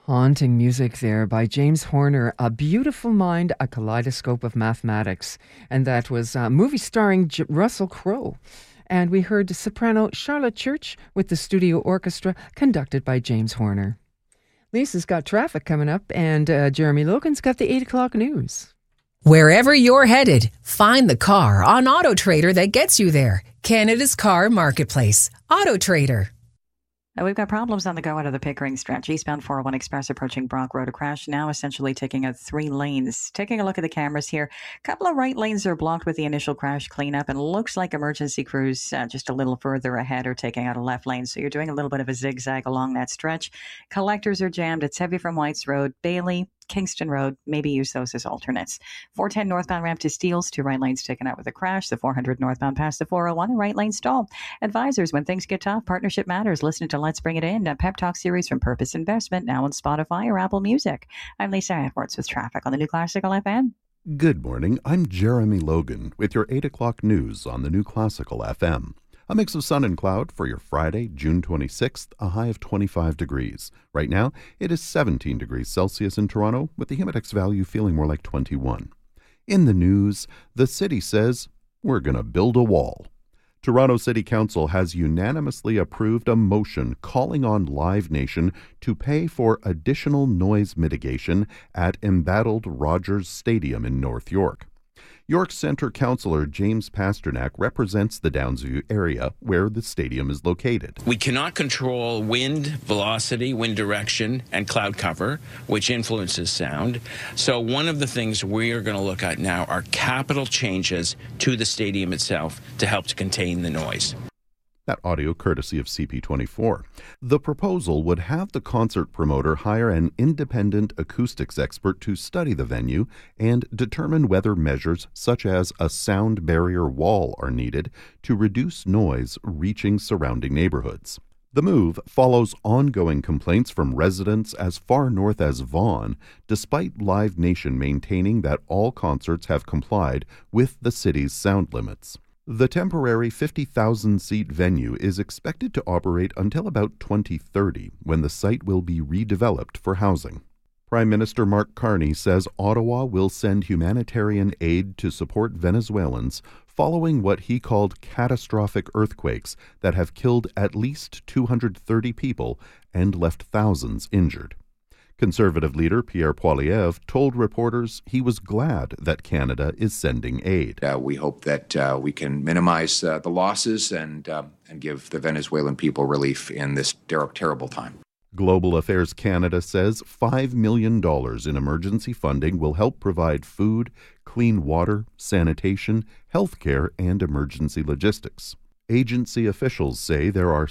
Haunting music there by James Horner, A Beautiful Mind, A Kaleidoscope of Mathematics. And that was a movie starring Russell Crowe. And we heard soprano Charlotte Church with the studio orchestra conducted by James Horner. Lisa's got traffic coming up, and Jeremy Logan's got the 8 o'clock news. Wherever you're headed, find the car on Auto Trader that gets you there. Canada's car marketplace. Auto Trader. We've got problems on the go out of the Pickering stretch. Eastbound 401 Express approaching Brock Road. A crash now essentially taking out 3 lanes. Taking a look at the cameras here. A couple of right lanes are blocked with the initial crash cleanup, and looks like emergency crews just a little further ahead are taking out a left lane. So you're doing a little bit of a zigzag along that stretch. Collectors are jammed. It's heavy from Whites Road, Bailey, Kingston Road. Maybe use those as alternates. 410 northbound ramp to Steeles, 2 right lanes taken out with a crash. The 400 northbound past the 401, a right lane stall. Advisors, when things get tough, partnership matters. Listen to Let's Bring It In, a pep talk series from Purpose Investment, now on Spotify or Apple Music. I'm Lisa Edwards with traffic on the New Classical FM. Good morning. I'm Jeremy Logan with your 8 o'clock news on the New Classical FM. A mix of sun and cloud for your Friday, June 26th, a high of 25 degrees. Right now, it is 17 degrees Celsius in Toronto, with the Humidex value feeling more like 21. In the news, the city says, we're going to build a wall. Toronto City Council has unanimously approved a motion calling on Live Nation to pay for additional noise mitigation at embattled Rogers Stadium in North York. York Centre Councillor James Pasternak represents the Downsview area where the stadium is located. We cannot control wind velocity, wind direction, and cloud cover, which influences sound. So one of the things we are going to look at now are capital changes to the stadium itself to help to contain the noise. That audio courtesy of CP24. The proposal would have the concert promoter hire an independent acoustics expert to study the venue and determine whether measures such as a sound barrier wall are needed to reduce noise reaching surrounding neighborhoods. The move follows ongoing complaints from residents as far north as Vaughan, despite Live Nation maintaining that all concerts have complied with the city's sound limits. The temporary 50,000-seat venue is expected to operate until about 2030, when the site will be redeveloped for housing. Prime Minister Mark Carney says Ottawa will send humanitarian aid to support Venezuelans following what he called catastrophic earthquakes that have killed at least 230 people and left thousands injured. Conservative leader Pierre Poilievre told reporters he was glad that Canada is sending aid. We hope that we can minimize the losses and give the Venezuelan people relief in this terrible time. Global Affairs Canada says $5 million in emergency funding will help provide food, clean water, sanitation, healthcare, and emergency logistics. Agency officials say there are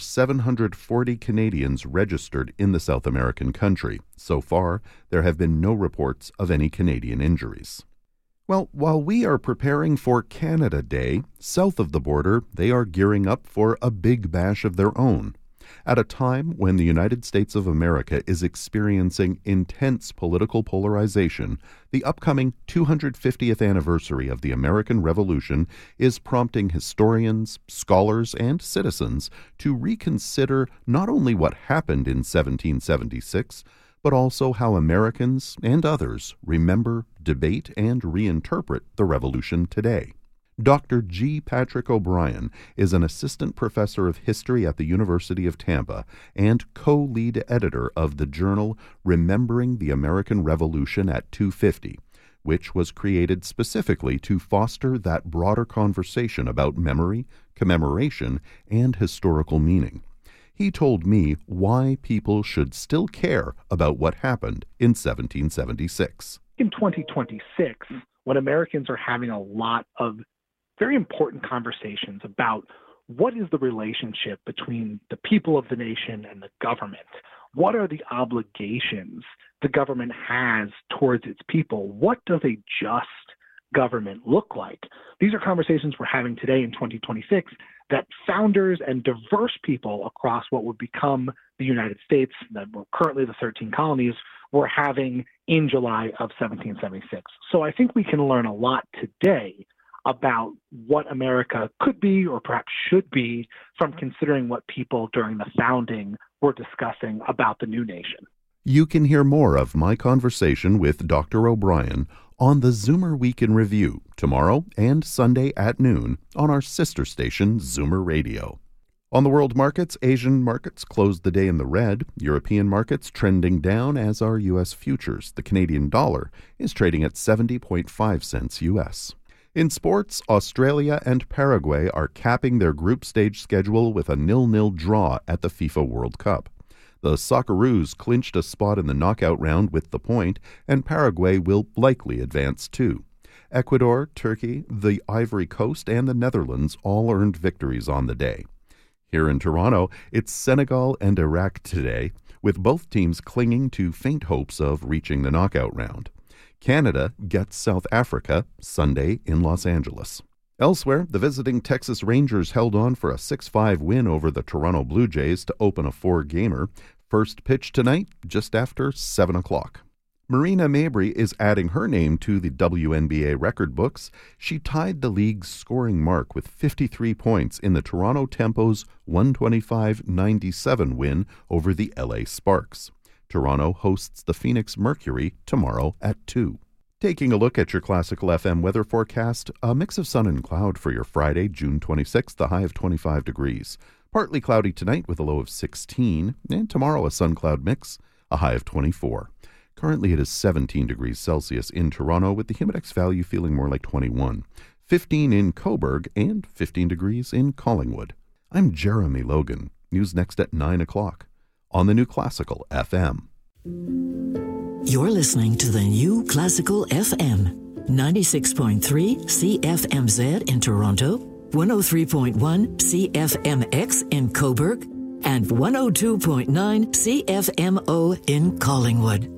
740 Canadians registered in the South American country. So far, there have been no reports of any Canadian injuries. Well, while we are preparing for Canada Day, south of the border, they are gearing up for a big bash of their own. At a time when the United States of America is experiencing intense political polarization, the upcoming 250th anniversary of the American Revolution is prompting historians, scholars, and citizens to reconsider not only what happened in 1776, but also how Americans and others remember, debate, and reinterpret the Revolution today. Dr. G. Patrick O'Brien is an assistant professor of history at the University of Tampa and co-lead editor of the journal Remembering the American Revolution at 250, which was created specifically to foster that broader conversation about memory, commemoration, and historical meaning. He told me why people should still care about what happened in 1776. In 2026, when Americans are having a lot of very important conversations about what is the relationship between the people of the nation and the government. What are the obligations the government has towards its people? What does a just government look like? These are conversations we're having today in 2026 that founders and diverse people across what would become the United States, that were currently the 13 colonies, were having in July of 1776. So I think we can learn a lot today about what America could be or perhaps should be from considering what people during the founding were discussing about the new nation. You can hear more of my conversation with Dr. O'Brien on the Zoomer Week in Review tomorrow and Sunday at noon on our sister station, Zoomer Radio. On the world markets, Asian markets closed the day in the red. European markets trending down, as are U.S. futures. The Canadian dollar is trading at 70.5 cents U.S. In sports, Australia and Paraguay are capping their group stage schedule with a 0-0 draw at the FIFA World Cup. The Socceroos clinched a spot in the knockout round with the point, and Paraguay will likely advance too. Ecuador, Turkey, the Ivory Coast, and the Netherlands all earned victories on the day. Here in Toronto, it's Senegal and Iraq today, with both teams clinging to faint hopes of reaching the knockout round. Canada gets South Africa Sunday in Los Angeles. Elsewhere, the visiting Texas Rangers held on for a 6-5 win over the Toronto Blue Jays to open a 4-gamer. First pitch tonight, just after 7 o'clock. Marina Mabrey is adding her name to the WNBA record books. She tied the league's scoring mark with 53 points in the Toronto Tempo's 125-97 win over the LA Sparks. Toronto hosts the Phoenix Mercury tomorrow at 2. Taking a look at your Classical FM weather forecast, a mix of sun and cloud for your Friday, June 26th, a high of 25 degrees. Partly cloudy tonight with a low of 16, and tomorrow a sun-cloud mix, a high of 24. Currently it is 17 degrees Celsius in Toronto with the humidex value feeling more like 21, 15 in Cobourg, and 15 degrees in Collingwood. I'm Jeremy Logan. News next at 9 o'clock on the New Classical FM. You're listening to the New Classical FM, 96.3 CFMZ in Toronto, 103.1 CFMX in Cobourg, and 102.9 CFMO in Collingwood.